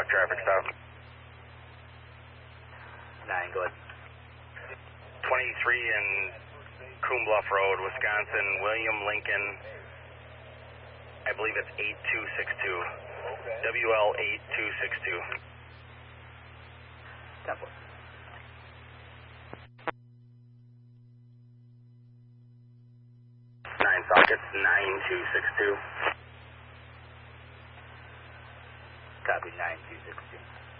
Rock traffic stop. 9, go ahead. 23 and Coon Bluff Road, Wisconsin, William Lincoln, I believe it's 8262. WL 8262. Temple. 9 sockets, 9262. Copy, 9262.